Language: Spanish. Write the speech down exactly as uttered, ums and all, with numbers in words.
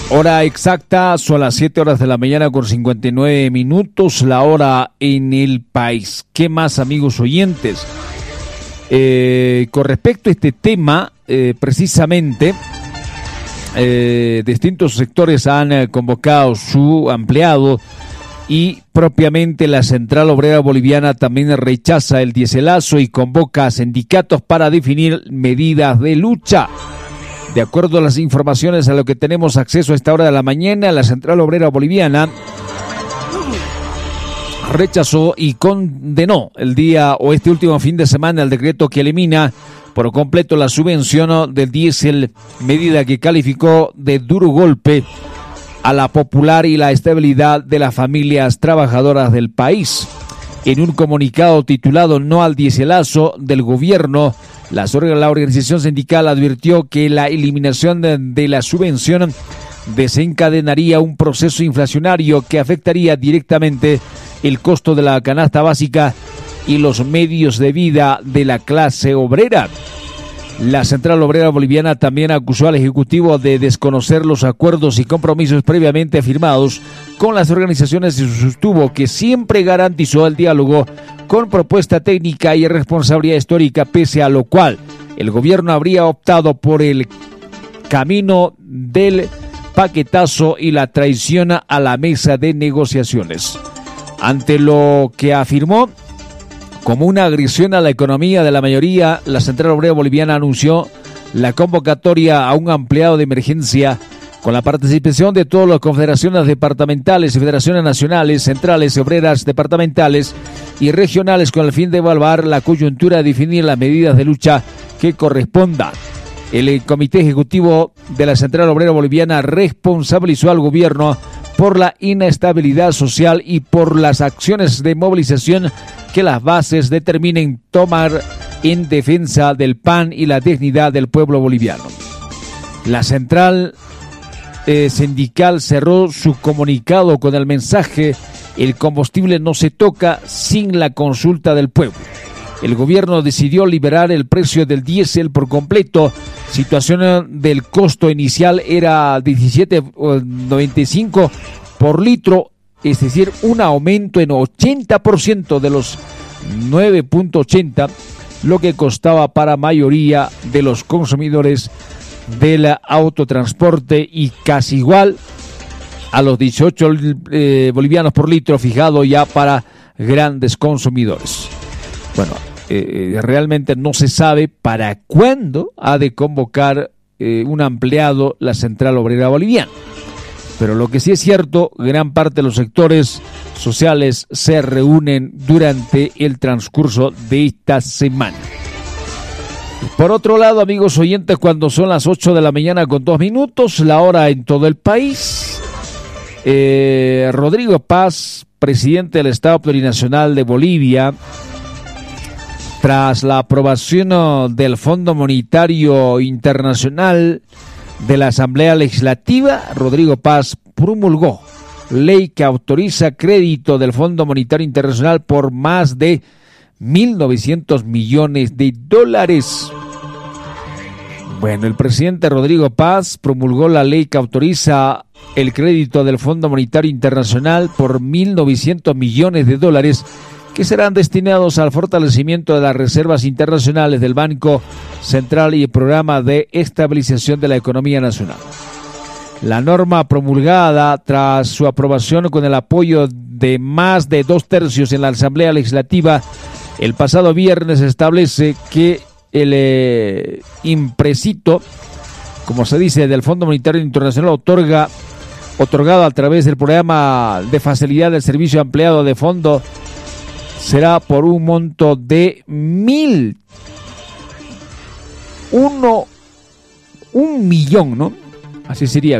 Hora exacta, son las siete horas de la mañana con cincuenta y nueve minutos, la hora en el país. ¿Qué más, amigos oyentes? Eh, con respecto a este tema, eh, precisamente, eh, distintos sectores han eh, convocado su ampliado y propiamente la Central Obrera Boliviana también rechaza el diéselazo y convoca a sindicatos para definir medidas de lucha. De acuerdo a las informaciones a lo que tenemos acceso a esta hora de la mañana, la Central Obrera Boliviana rechazó y condenó el día o este último fin de semana el decreto que elimina por completo la subvención del diésel, medida que calificó de duro golpe a la popular y la estabilidad de las familias trabajadoras del país. En un comunicado titulado No al diéselazo del gobierno, la, la organización sindical advirtió que la eliminación de, de la subvención desencadenaría un proceso inflacionario que afectaría directamente el costo de la canasta básica y los medios de vida de la clase obrera. La Central Obrera Boliviana también acusó al Ejecutivo de desconocer los acuerdos y compromisos previamente firmados con las organizaciones y sostuvo que siempre garantizó el diálogo con propuesta técnica y responsabilidad histórica, pese a lo cual el gobierno habría optado por el camino del paquetazo y la traición a la mesa de negociaciones. Ante lo que afirmó como una agresión a la economía de la mayoría, la Central Obrera Boliviana anunció la convocatoria a un ampliado de emergencia con la participación de todas las confederaciones departamentales y federaciones nacionales, centrales y obreras departamentales y regionales con el fin de evaluar la coyuntura y definir las medidas de lucha que correspondan. El Comité Ejecutivo de la Central Obrera Boliviana responsabilizó al gobierno por la inestabilidad social y por las acciones de movilización que las bases determinen tomar en defensa del P A N y la dignidad del pueblo boliviano. La central eh, sindical cerró su comunicado con el mensaje: el combustible no se toca sin la consulta del pueblo. El gobierno decidió liberar el precio del diésel por completo. Situación del costo inicial era diecisiete noventa y cinco por litro, es decir, un aumento en ochenta por ciento de los nueve punto ochenta, lo que costaba para mayoría de los consumidores del autotransporte y casi igual a los dieciocho eh, bolivianos por litro fijado ya para grandes consumidores. Bueno, eh, realmente no se sabe para cuándo ha de convocar eh, un ampliado la Central Obrera Boliviana. Pero lo que sí es cierto, gran parte de los sectores sociales se reúnen durante el transcurso de esta semana. Por otro lado, amigos oyentes, cuando son las ocho de la mañana con dos minutos, la hora en todo el país, eh, Rodrigo Paz, presidente del Estado Plurinacional de Bolivia, tras la aprobación del Fondo Monetario Internacional de la Asamblea Legislativa, Rodrigo Paz promulgó ley que autoriza crédito del Fondo Monetario Internacional por más de mil novecientos millones de dólares. Bueno, el presidente Rodrigo Paz promulgó la ley que autoriza el crédito del Fondo Monetario Internacional por mil novecientos millones de dólares que serán destinados al fortalecimiento de las reservas internacionales del Banco Central y el Programa de Estabilización de la Economía Nacional. La norma promulgada tras su aprobación con el apoyo de más de dos tercios en la Asamblea Legislativa el pasado viernes establece que el eh, imprecito, como se dice, del Fondo Monetario Internacional otorga, otorgado a través del Programa de Facilidad del Servicio Ampliado de Fondo será por un monto de mil, uno, un millón, ¿no? Así sería.